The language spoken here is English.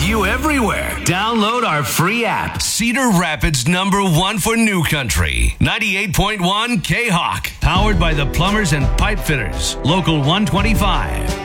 you everywhere. Download our free app. Cedar Rapids #1 for New Country. 98.1 K-Hawk. Powered by the Plumbers and Pipe Fitters. Local 125.